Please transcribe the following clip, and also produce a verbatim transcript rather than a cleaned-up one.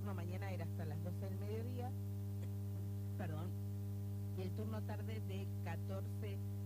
turno mañana era hasta las doce del mediodía, perdón, y el turno tarde de catorce